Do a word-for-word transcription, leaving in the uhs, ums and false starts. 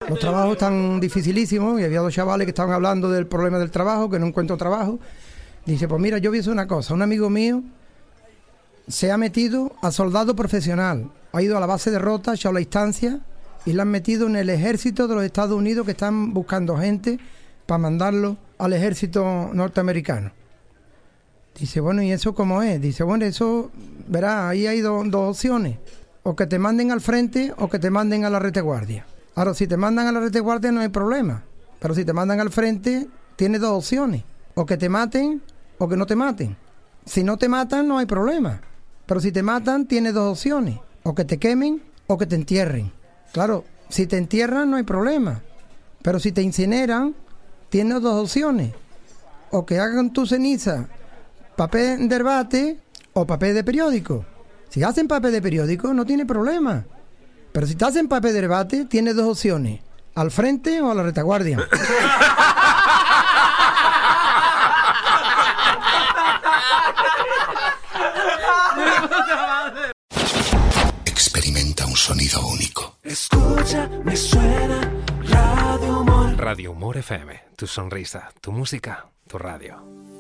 Los trabajos están dificilísimos y había dos chavales que estaban hablando del problema del trabajo, que no encuentro trabajo. Dice, pues mira, yo voy a hacer una cosa. Un amigo mío se ha metido a soldado profesional. Ha ido a la base de Rota, ha echado la instancia y la han metido en el ejército de los Estados Unidos, que están buscando gente para mandarlo al ejército norteamericano. Dice, bueno, ¿y eso cómo es? Dice, bueno, eso, verás, ahí hay do, dos opciones. O que te manden al frente o que te manden a la retaguardia. Ahora, si te mandan a la retaguardia no hay problema. Pero si te mandan al frente, tienes dos opciones. O que te maten o que no te maten. Si no te matan, no hay problema. Pero si te matan, tienes dos opciones. O que te quemen o que te entierren. Claro, si te entierran, no hay problema. Pero si te incineran, tienes dos opciones. O que hagan tu ceniza papel de herbate o papel de periódico. Si hacen papel de periódico, no tiene problema. Pero si te hacen papel de herbate, tienes dos opciones. Al frente o a la retaguardia. Experimenta un sonido único. Escucha, me suena Radio Humor. Radio Humor F M. Tu sonrisa, tu música, tu radio.